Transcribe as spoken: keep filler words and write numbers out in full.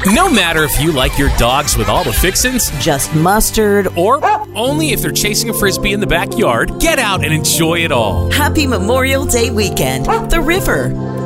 No matter if you like your dogs with all the fixins, just mustard, or only if they're chasing a Frisbee in the backyard, get out and enjoy it all. Happy Memorial Day weekend, The River.